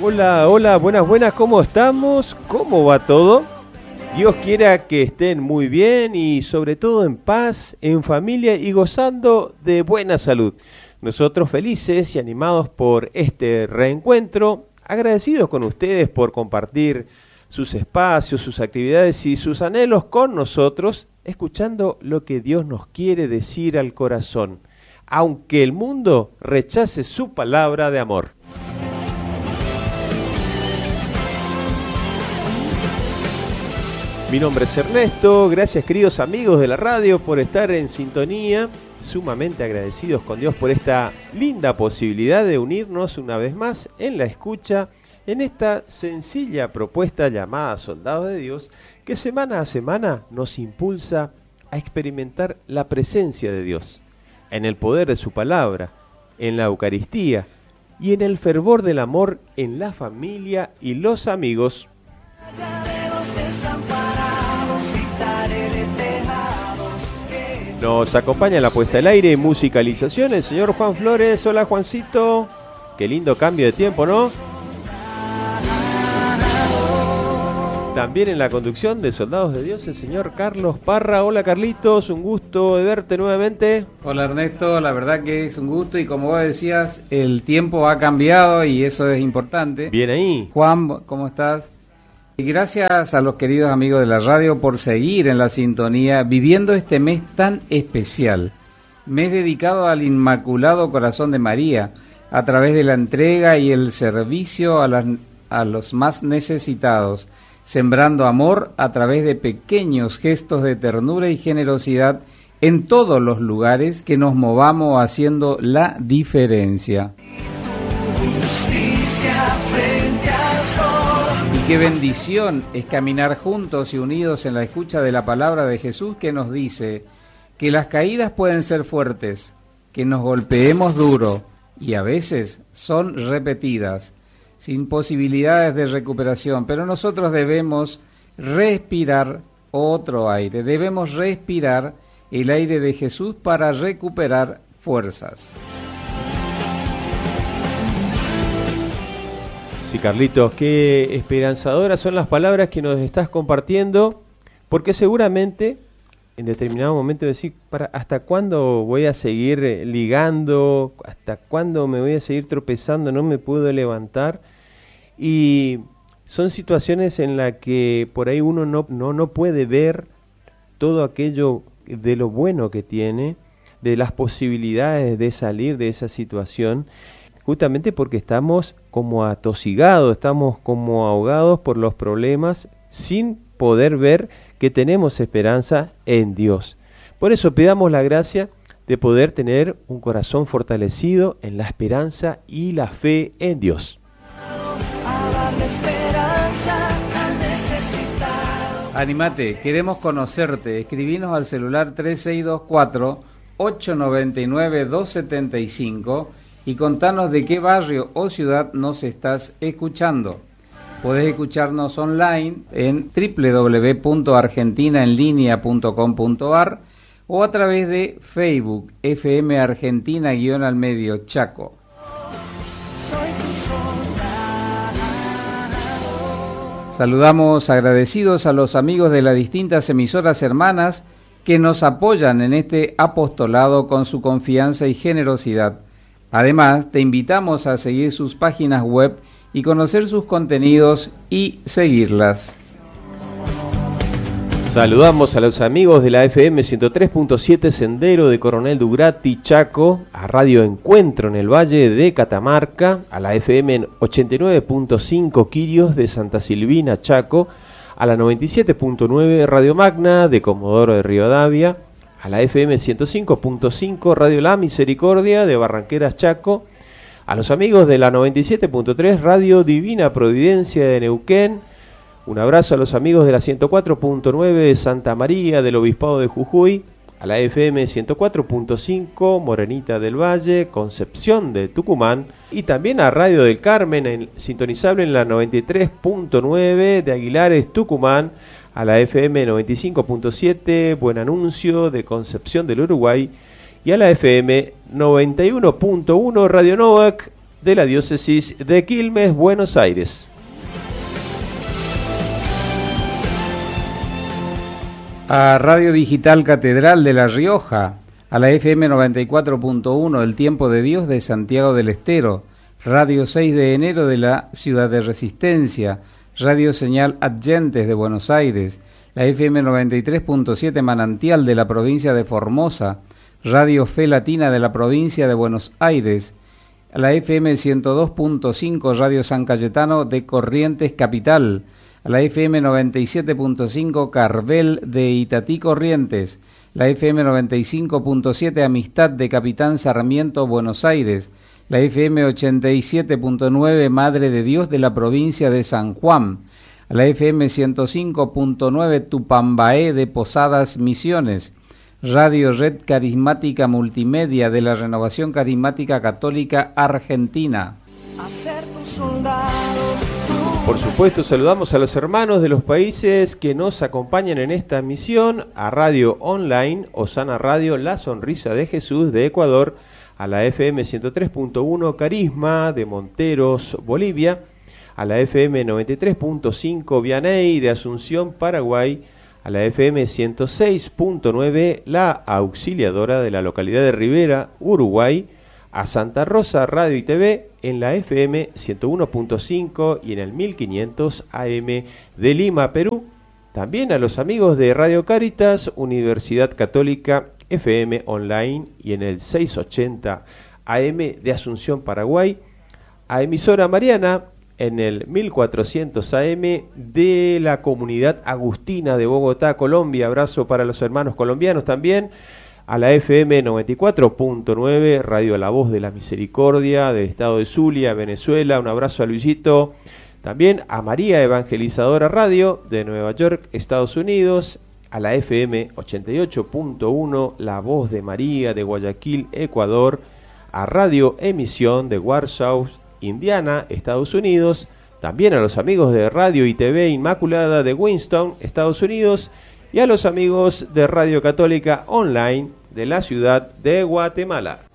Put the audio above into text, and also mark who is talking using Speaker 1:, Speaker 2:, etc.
Speaker 1: Hola, hola, buenas, ¿cómo estamos? ¿Cómo va todo? Dios quiera que estén muy bien y sobre todo en paz, en familia y gozando de buena salud. Nosotros felices y animados por este reencuentro, agradecidos con ustedes por compartir sus espacios, sus actividades y sus anhelos con nosotros, escuchando lo que Dios nos quiere decir al corazón, aunque el mundo rechace su palabra de amor. Mi nombre es Ernesto, gracias queridos amigos de la radio por estar en sintonía, sumamente agradecidos con Dios por esta linda posibilidad de unirnos una vez más en la escucha, en esta sencilla propuesta llamada Soldados de Dios, que semana a semana nos impulsa a experimentar la presencia de Dios, en el poder de su palabra, en la Eucaristía y en el fervor del amor en la familia y los amigos. Nos acompaña la puesta al aire y musicalización el señor Juan Flores. Hola Juancito, qué lindo cambio de tiempo, ¿no? También en la conducción de Soldados de Dios el señor Carlos Parra. Hola Carlitos, un gusto de verte nuevamente.
Speaker 2: Hola Ernesto, la verdad que es un gusto y como vos decías, el tiempo ha cambiado y eso es importante.
Speaker 1: Bien ahí.
Speaker 2: Juan, ¿cómo estás? Y gracias a los queridos amigos de la radio por seguir en la sintonía, viviendo este mes tan especial. Mes dedicado al Inmaculado Corazón de María, a través de la entrega y el servicio a los más necesitados, sembrando amor a través de pequeños gestos de ternura y generosidad en todos los lugares que nos movamos haciendo la diferencia. Y qué bendición es caminar juntos y unidos en la escucha de la palabra de Jesús que nos dice que las caídas pueden ser fuertes, que nos golpeemos duro y a veces son repetidas, sin posibilidades de recuperación, pero nosotros debemos respirar otro aire, debemos respirar el aire de Jesús para recuperar fuerzas.
Speaker 1: Sí, Carlitos, qué esperanzadoras son las palabras que nos estás compartiendo, porque seguramente en determinado momento decir, ¿hasta cuándo voy a seguir ligando? ¿Hasta cuándo me voy a seguir tropezando? ¿No me puedo levantar? Y son situaciones en las que por ahí uno no puede ver todo aquello de lo bueno que tiene, de las posibilidades de salir de esa situación, justamente porque estamos como atosigados, estamos como ahogados por los problemas sin poder ver que tenemos esperanza en Dios. Por eso pidamos la gracia de poder tener un corazón fortalecido en la esperanza y la fe en Dios.
Speaker 2: Animate, queremos conocerte. Escribinos al celular 3624-899-275 y contanos de qué barrio o ciudad nos estás escuchando. Podés escucharnos online en www.argentinaenlinea.com.ar o a través de Facebook FM Argentina-al-medio Chaco. Saludamos agradecidos a los amigos de las distintas emisoras hermanas que nos apoyan en este apostolado con su confianza y generosidad. Además, te invitamos a seguir sus páginas web y conocer sus contenidos y seguirlas.
Speaker 1: Saludamos a los amigos de la FM 103.7 Sendero de Coronel Dugrati, Chaco, a Radio Encuentro en el Valle de Catamarca, a la FM 89.5 Quirios de Santa Silvina, Chaco, a la 97.9 Radio Magna de Comodoro de Rivadavia, a la FM 105.5 Radio La Misericordia de Barranqueras, Chaco, a los amigos de la 97.3 Radio Divina Providencia de Neuquén. Un abrazo a los amigos de la 104.9 de Santa María del Obispado de Jujuy, a la FM 104.5 Morenita del Valle, Concepción de Tucumán, y también a Radio del Carmen, sintonizable en la 93.9 de Aguilares, Tucumán, a la FM 95.7 Buen Anuncio de Concepción del Uruguay, y a la FM 91.1 Radio Novak de la diócesis de Quilmes, Buenos Aires.
Speaker 2: A Radio Digital Catedral de La Rioja, a la FM 94.1 El Tiempo de Dios de Santiago del Estero, Radio 6 de enero de la Ciudad de Resistencia, Radio Señal Adyentes de Buenos Aires, la FM 93.7 Manantial de la provincia de Formosa, Radio Fe Latina de la provincia de Buenos Aires, la FM 102.5 Radio San Cayetano de Corrientes Capital, a la FM 97.5 Carvel de Itatí Corrientes, la FM 95.7 Amistad de Capitán Sarmiento Buenos Aires, la FM 87.9 Madre de Dios de la provincia de San Juan, a la FM 105.9 Tupambaé de Posadas Misiones, Radio Red Carismática Multimedia de la Renovación Carismática Católica Argentina.
Speaker 1: Por supuesto, saludamos a los hermanos de los países que nos acompañan en esta misión, a Radio Online, Osana Radio, La Sonrisa de Jesús de Ecuador, a la FM 103.1 Carisma de Monteros, Bolivia, a la FM 93.5 Vianey de Asunción, Paraguay, a la FM 106.9 La Auxiliadora de la localidad de Rivera, Uruguay, a Santa Rosa Radio y TV en la FM 101.5 y en el 1500 AM de Lima, Perú. También a los amigos de Radio Cáritas, Universidad Católica FM Online y en el 680 AM de Asunción, Paraguay. A Emisora Mariana en el 1400 AM de la Comunidad Agustina de Bogotá, Colombia. Abrazo para los hermanos colombianos también. A la FM 94.9, Radio La Voz de la Misericordia del estado de Zulia, Venezuela. Un abrazo a Luisito. También a María Evangelizadora Radio de Nueva York, Estados Unidos. A la FM 88.1, La Voz de María de Guayaquil, Ecuador. A Radio Emisión de Warsaw, Indiana, Estados Unidos. También a los amigos de Radio y TV Inmaculada de Winston, Estados Unidos. Y a los amigos de Radio Católica Online de la ciudad de Guatemala.